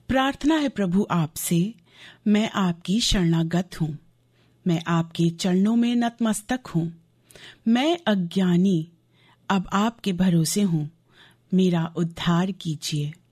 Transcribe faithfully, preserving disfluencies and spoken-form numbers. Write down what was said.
प्रार्थना है प्रभु आपसे, मैं आपकी शरणागत हूँ। मैं आपके चरणों में नतमस्तक हूँ। मैं अज्ञानी अब आपके भरोसे हूँ। मेरा उद्धार कीजिए।